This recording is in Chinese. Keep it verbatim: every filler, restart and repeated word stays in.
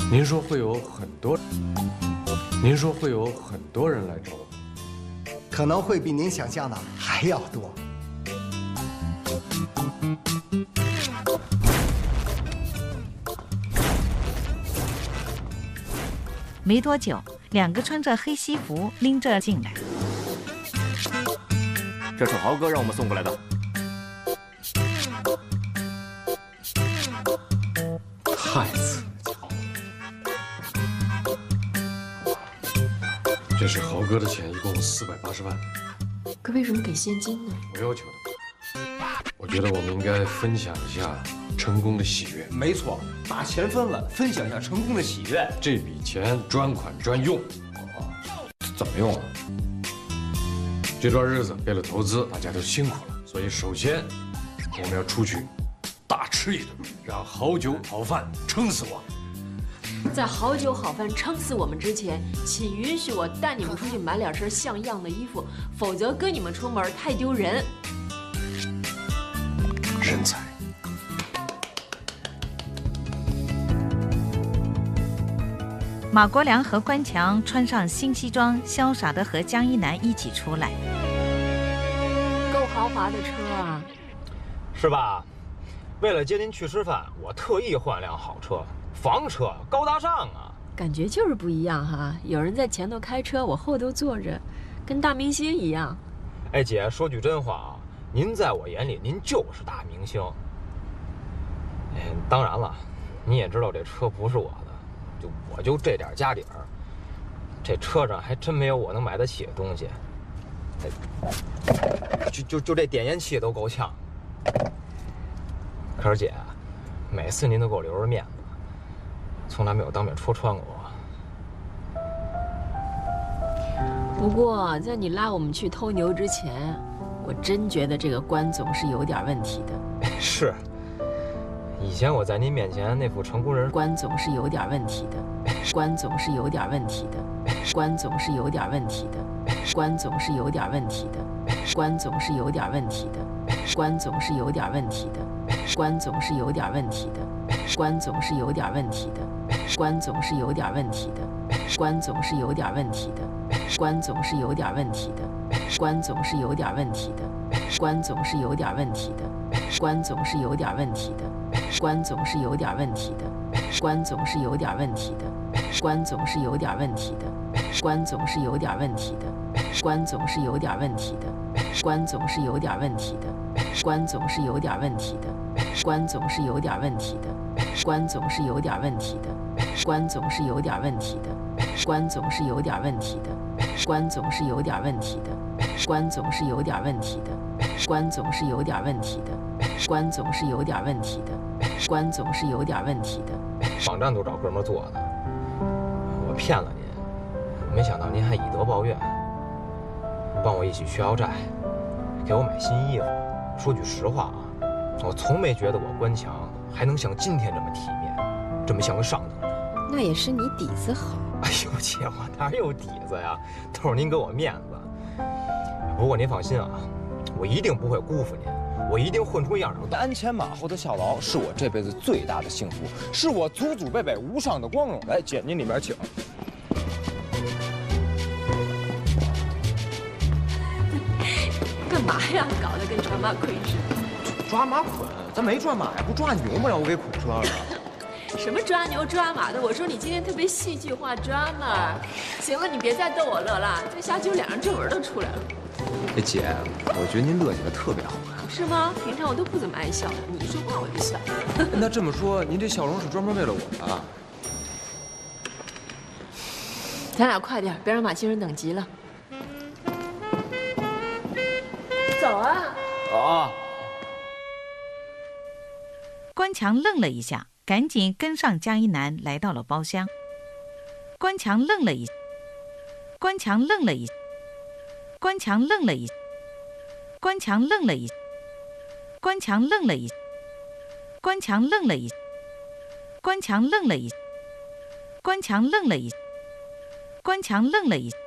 您说会有很多，您说会有很多人来找我， 可能会比您想象的还要多。 没多久，两个穿着黑西服拎着进来。 这是豪哥让我们送过来的。 太刺激了！这是豪哥的钱，一共四百八十万。 可为什么给现金呢？ 我要求的。我觉得我们应该分享一下成功的喜悦。 没错，把钱分了，分享一下成功的喜悦。 这笔钱专款专用。 怎么用啊？ 这段日子为了投资，大家都辛苦了，所以首先我们要出去大吃一顿，让好酒好饭撑死我。 在好酒好饭撑死我们之前，请允许我带你们出去买两身像样的衣服，否则跟你们出门太丢人。 人才。 马国良和关强穿上新西装，潇洒地和江一南一起出来。 够豪华的车啊！ 是吧？为了接您去吃饭，我特意换辆好车，房车，高大上啊！ 感觉就是不一样哈，有人在前头开车，我后头坐着，跟大明星一样。 哎姐，说句真话啊，您在我眼里您就是大明星。哎，当然了，你也知道这车不是我的。就我就这点家底儿，这车上还真没有我能买得起的东西。就就就这点烟器都够呛。可是姐，每次您都给我留着面子，从来没有当面戳穿过我。 不过在你拉我们去偷牛之前，我真觉得这个关总是有点问题的。 是。以前我在您面前那副成功人， 关总是有点问题的，关总是有点问题的，关总是有点问题的，关总是有点问题的，关总是有点问题的，关总是有点问题的，关总是有点问题的，关总是有点问题的，关总是有点问题的，关总是有点问题的，关总是有点问题的，关总是有点问题的，关总是有点问题的，关总是有点问题的。关总是有点问题的，关总是有点问题的，关总是有点问题的，关总是有点问题的，关总是有点问题的，关总是有点问题的，关总是有点问题的，关总是有点问题的，关总是有点问题的，关总是有点问题的，关总是有点问题的，关总是有点问题的，关总是有点问题的，关总是有点问题的，关总是有点问题的。关总是有点问题的， 网站都找哥们做的，我骗了您，没想到您还以德报怨，帮我一起去要债，给我买新衣服。说句实话啊，我从没觉得我关强还能像今天这么体面，这么像个上等人。 那也是你底子好。 哎呦姐，我哪有底子呀？都是您给我面子。不过您放心啊，我一定不会辜负您。我一定混出样来。 鞍前马后的效劳是我这辈子最大的幸福，是我祖祖辈辈无上的光荣。来，姐，您里面请。 干嘛呀？搞得跟抓马捆似的。 抓马捆？咱没抓马呀，不抓牛吗？让我给捆车了。 什么抓牛抓马的？我说你今天特别戏剧化 drama。行了，你别再逗我乐了，这下就两人正文都出来了。 哎姐，我觉得您乐起来特别好看。 是吗？平常我都不怎么爱笑的，你一说话我就笑。 那这么说，您这笑容是专门为了我的？ 咱俩快点，别让马清人等急了。走啊！ 啊！ 关强愣了一下，赶紧跟上江一南来到了包厢。关强愣了一下，关强愣了一下，关强愣了一下，关强愣了一下。关强愣了一下，关强愣了一下，关强愣了一下，关强愣了一下，关强愣了一下。